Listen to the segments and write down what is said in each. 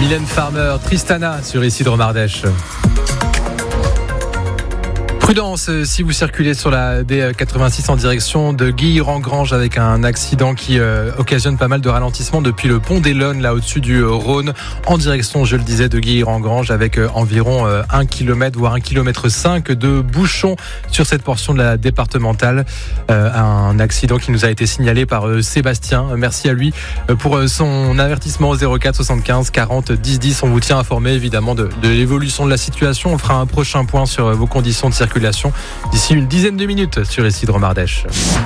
Mylène Farmer, Tristana sur Isidre Mardèche. Prudence si vous circulez sur la D86 en direction de Guilherand-Granges avec un accident qui occasionne pas mal de ralentissements depuis le pont d'Élonne, là au-dessus du Rhône, en direction, je le disais, de Guilherand-Granges avec environ 1 km, voire 1,5 km de bouchons sur cette portion de la départementale. Un accident qui nous a été signalé par Sébastien. Merci à lui pour son avertissement au 04 75 40 10 10. On vous tient informé évidemment de l'évolution de la situation. On fera un prochain point sur vos conditions de circulation d'ici une dizaine de minutes sur Isidre Mardèche.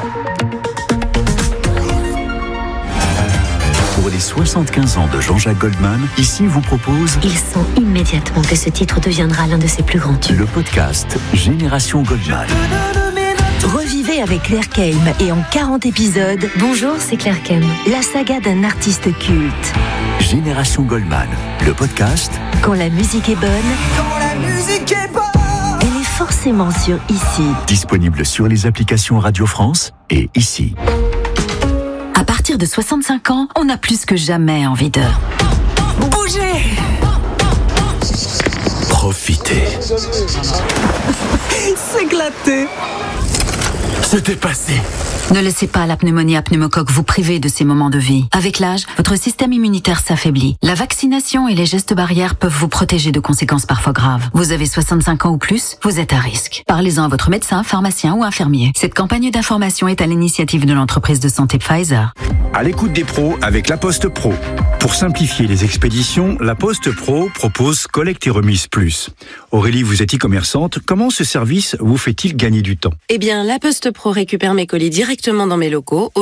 Pour les 75 ans de Jean-Jacques Goldman, ici vous propose... Il sent immédiatement que ce titre deviendra l'un de ses plus grands tubes. Le podcast Génération Goldman. Revivez avec Claire Kelm et en 40 épisodes... Bonjour, c'est Claire Kelm. La saga d'un artiste culte. Génération Goldman, le podcast... Quand la musique est bonne... Quand la musique est bonne, elle est forcément sur Ici. Disponible sur les applications Radio France et Ici. À partir de 65 ans, on a plus que jamais envie de bouger, Profitez. s'éclater. Se dépasser. Ne laissez pas la pneumonie à pneumocoque vous priver de ces moments de vie. Avec l'âge, votre système immunitaire s'affaiblit. La vaccination et les gestes barrières peuvent vous protéger de conséquences parfois graves. Vous avez 65 ans ou plus, vous êtes à risque. Parlez-en à votre médecin, pharmacien ou infirmier. Cette campagne d'information est à l'initiative de l'entreprise de santé Pfizer. À l'écoute des pros avec La Poste Pro. Pour simplifier les expéditions, La Poste Pro propose collecte et remise plus. Aurélie, vous êtes e-commerçante. Comment ce service vous fait-il gagner du temps ? Eh bien, La Poste Pro récupère mes colis directement dans mes locaux.